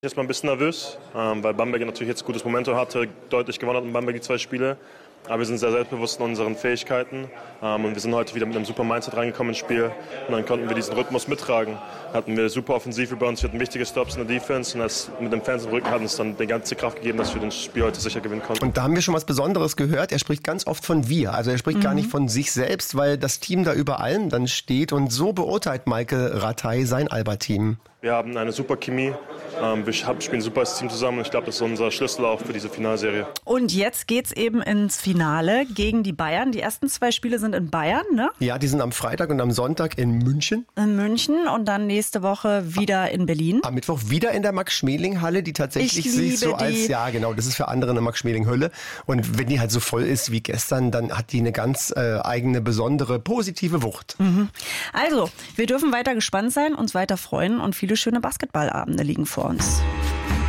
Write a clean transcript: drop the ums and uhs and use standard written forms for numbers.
Jetzt mal ein bisschen nervös, weil Bamberg natürlich jetzt ein gutes Momentum hatte, deutlich gewonnen hat in Bamberg die 2 Spiele. Aber wir sind sehr selbstbewusst in unseren Fähigkeiten und wir sind heute wieder mit einem super Mindset reingekommen ins Spiel. Und dann konnten wir diesen Rhythmus mittragen. Hatten wir super Offensiv-Rebounds, wir hatten wichtige Stops in der Defense und das mit dem Fans im Rücken hat uns dann die ganze Kraft gegeben, dass wir das Spiel heute sicher gewinnen konnten. Und da haben wir schon was Besonderes gehört. Er spricht ganz oft von wir. Also er spricht gar nicht von sich selbst, weil das Team da über allem dann steht. Und so beurteilt Maike Rataj sein Alba-Team. Wir haben eine super Chemie, wir spielen ein super Team zusammen und ich glaube, das ist unser Schlüssel auch für diese Finalserie. Und jetzt geht's eben ins Finale gegen die Bayern. Die ersten 2 Spiele sind in Bayern, ne? Ja, die sind am Freitag und am Sonntag in München. In München und dann nächste Woche wieder in Berlin. Am Mittwoch wieder in der Max-Schmeling-Halle, die tatsächlich sich so als, ja genau, das ist für andere eine Max-Schmeling-Hölle. Und wenn die halt so voll ist wie gestern, dann hat die eine ganz eigene, besondere, positive Wucht. Also, wir dürfen weiter gespannt sein, uns weiter freuen und viele schöne Basketballabende liegen vor uns.